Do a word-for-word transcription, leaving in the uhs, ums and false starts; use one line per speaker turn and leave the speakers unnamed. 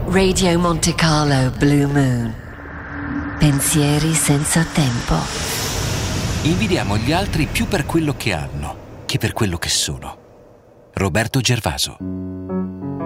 Radio Monte Carlo Blue Moon. Pensieri senza tempo.
Invidiamo gli altri più per quello che hanno che per quello che sono. Roberto Gervaso.